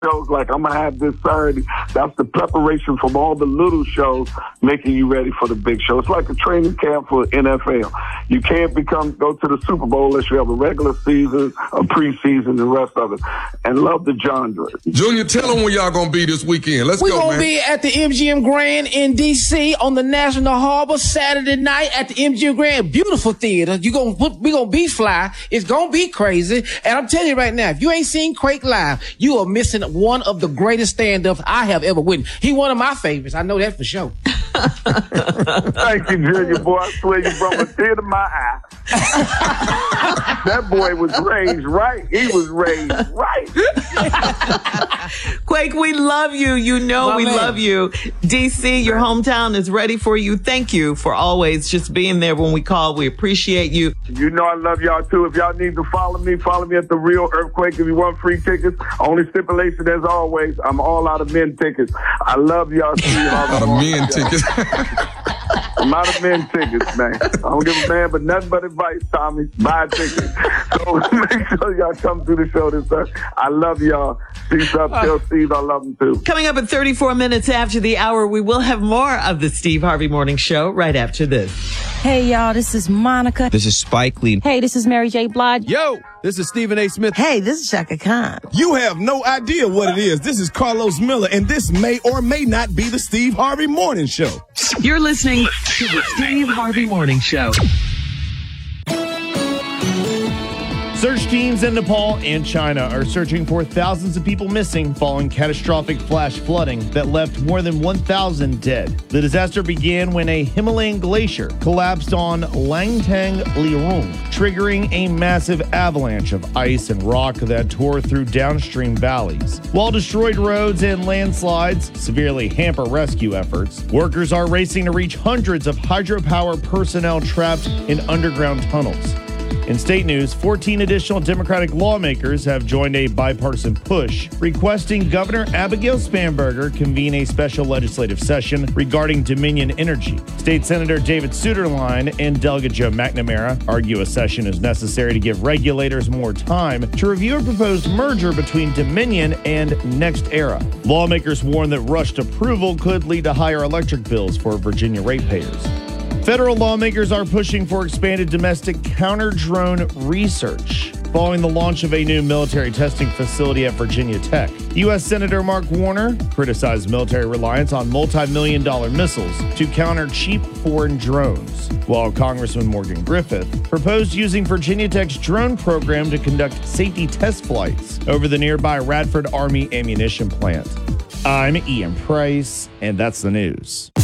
shows like I'm going to have this Saturday. That's the preparation from all the little shows making you ready for the big show. It's like a training camp for NFL. You can't go to the Super Bowl unless you have a regular season, a preseason, and the rest of it. And love the genre. Junior, tell them where y'all going to be this weekend. Let's go, man. We're going to be at the MGM Grand in D.C. on the National Harbor Saturday night at the MGM Grand. Beautiful theater. We're going to be fly. It's going to be crazy. And I'm telling you right now, if you ain't seen Quake live, you are missing one of the greatest stand-ups I have ever witnessed. He one of my favorites. I know that for sure. Thank you, Junior boy. I swear you brought a tear to my eye. That boy was raised right. He was raised right. Quake, we love you. You know we love you. DC, your hometown is ready for you. Thank you for always just being there when we call. We appreciate you. You know I love y'all too. If y'all need to follow me at The Real Earthquake. If you want free tickets, only stipulation as always, I'm all out of men tickets. I love y'all. Out of men tickets. I'm out of men tickets, man. I don't give a man but nothing but advice, Tommy. Buy tickets. So make sure y'all come to the show this time. I love y'all. Peace up. Tell Steve I love him too. Coming up at 34 minutes after the hour, we will have more of the Steve Harvey Morning Show right after this. Hey, y'all, this is Monica. This is Spike Lee. Hey, this is Mary J. Blige. Yo, this is Stephen A. Smith. Hey, this is Shaka Khan. You have no idea what it is. This is Carlos Miller, and this may or may not be the Steve Harvey Morning Show. You're listening to the Steve Harvey Morning Show. Search teams in Nepal and China are searching for thousands of people missing following catastrophic flash flooding that left more than 1,000 dead. The disaster began when a Himalayan glacier collapsed on Langtang Lirung, triggering a massive avalanche of ice and rock that tore through downstream valleys. While destroyed roads and landslides severely hamper rescue efforts, workers are racing to reach hundreds of hydropower personnel trapped in underground tunnels. In state news, 14 additional Democratic lawmakers have joined a bipartisan push requesting Governor Abigail Spanberger convene a special legislative session regarding Dominion Energy. State Senator David Suetterlein and Delegate Joe McNamara argue a session is necessary to give regulators more time to review a proposed merger between Dominion and NextEra. Lawmakers warn that rushed approval could lead to higher electric bills for Virginia ratepayers. Federal lawmakers are pushing for expanded domestic counter-drone research following the launch of a new military testing facility at Virginia Tech. U.S. Senator Mark Warner criticized military reliance on multi-million-dollar missiles to counter cheap foreign drones, while Congressman Morgan Griffith proposed using Virginia Tech's drone program to conduct safety test flights over the nearby Radford Army ammunition plant. I'm Ian Price, and that's the news.